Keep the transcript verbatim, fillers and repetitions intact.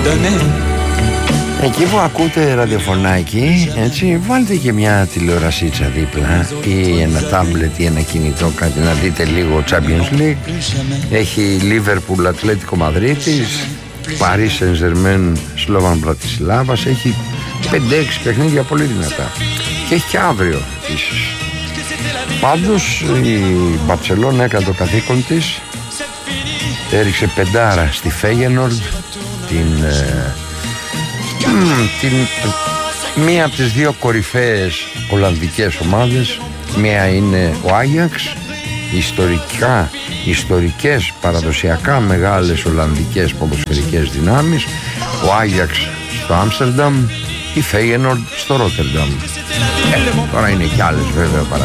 Εκεί που ακούτε ραδιοφωνάκι, έτσι, βάλτε και μια τηλεορασίτσα δίπλα ή ένα τάμπλετ ή ένα κινητό, κάτι να δείτε λίγο Champions League. Έχει Liverpool Ατλέτικο Μαδρίτης, Paris Saint-Germain Σλόβαν Μπρατισλάβας. Έχει πέντε έξι παιχνίδια πολύ δυνατά. Και έχει και αύριο επίσης. Πάντως η Μπαρτσελόνα έκανε το καθήκον της. Έριξε πεντάρα στη Φέγενορντ, την... Ε, την, μία από τις δύο κορυφαίες ολλανδικές ομάδες. Μία είναι ο Άγιαξ, ιστορικά, ιστορικές παραδοσιακά μεγάλες ολλανδικές ποδοσφαιρικές δυνάμεις. Ο Άγιαξ στο Άμστερνταμ, η Φέγενορντ στο Ρότερνταμ. ε, Τώρα είναι κι άλλες βέβαια